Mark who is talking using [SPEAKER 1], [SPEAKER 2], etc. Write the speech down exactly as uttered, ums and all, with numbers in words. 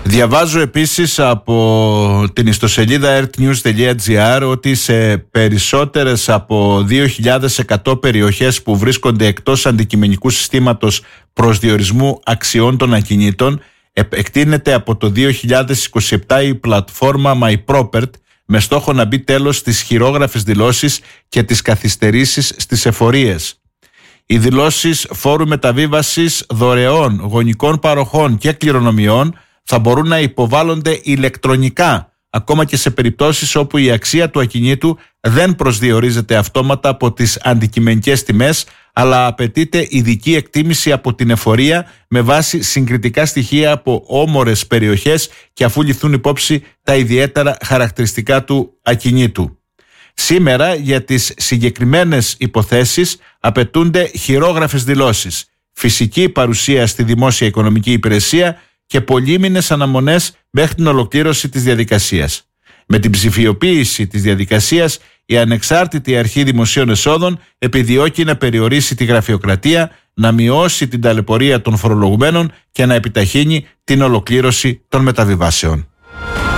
[SPEAKER 1] Διαβάζω επίσης από την ιστοσελίδα earthnews.gr ότι σε περισσότερες από δύο χιλιάδες εκατό περιοχές που βρίσκονται εκτός αντικειμενικού συστήματος προσδιορισμού αξιών των ακινήτων επεκτείνεται από το δύο χιλιάδες είκοσι επτά η πλατφόρμα MyPropert με στόχο να μπει τέλος στις χειρόγραφες δηλώσεις και τις καθυστερήσεις στις εφορίες. Οι δηλώσεις φόρου μεταβίβασης δωρεών, γονικών παροχών και κληρονομιών θα μπορούν να υποβάλλονται ηλεκτρονικά, ακόμα και σε περιπτώσεις όπου η αξία του ακινήτου δεν προσδιορίζεται αυτόματα από τις αντικειμενικές τιμές, αλλά απαιτείται ειδική εκτίμηση από την εφορία με βάση συγκριτικά στοιχεία από όμορες περιοχές και αφού ληφθούν υπόψη τα ιδιαίτερα χαρακτηριστικά του ακινήτου. Σήμερα για τις συγκεκριμένες υποθέσεις απαιτούνται χειρόγραφες δηλώσεις, φυσική παρουσία στη δημόσια οικονομική υπηρεσία και πολύμηνες αναμονές μέχρι την ολοκλήρωση της διαδικασίας. Με την ψηφιοποίηση της διαδικασίας, η ανεξάρτητη αρχή δημοσίων εσόδων επιδιώκει να περιορίσει τη γραφειοκρατία, να μειώσει την ταλαιπωρία των φορολογουμένων και να επιταχύνει την ολοκλήρωση των μεταβιβάσεων.